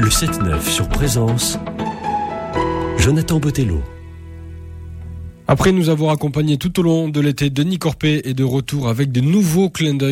Le 7-9 sur Présence, Jonathan Botello. Après nous avoir accompagnés tout au long de l'été, Denis Corpet est de retour avec de nouveaux clins d'œil